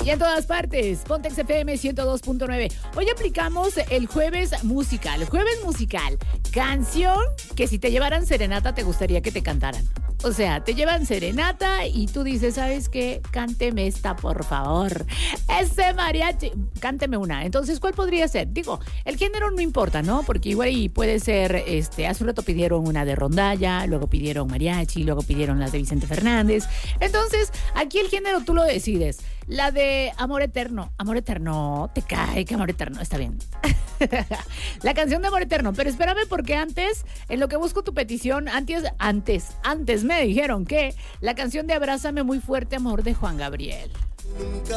Y en todas partes, Pontex FM 102.9. Hoy aplicamos el jueves musical. Jueves musical, canción que si te llevaran serenata te gustaría que te cantaran. O sea, te llevan serenata y tú dices, ¿sabes qué? Cánteme esta, por favor. Ese mariachi, cánteme una. Entonces, ¿cuál podría ser? Digo, el género no importa, ¿no? Porque igual y puede ser, hace un rato pidieron una de rondalla, luego pidieron mariachi, luego pidieron las de Vicente Fernández. Entonces, aquí el género tú lo decides. La de Amor Eterno, te cae que Amor Eterno, está bien. La canción de Amor Eterno, pero espérame porque antes, en lo que busco tu petición, antes me dijeron que la canción de Abrázame muy fuerte, amor, de Juan Gabriel.